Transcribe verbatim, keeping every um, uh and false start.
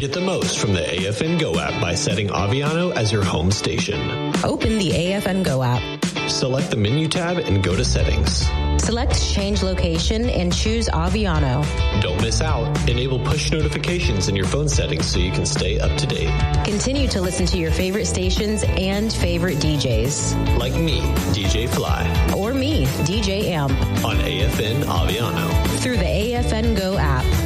Get the most from the A F N Go app by setting Aviano as your home station. Open the A F N Go app. Select the menu tab and go to settings. Select change location and choose Aviano. Don't miss out. Enable push notifications in your phone settings so you can stay up to date. Continue to listen to your favorite stations and favorite D Js. Like me, D J Fly. Or me, D J Amp. On A F N Aviano. Through the A F N Go app.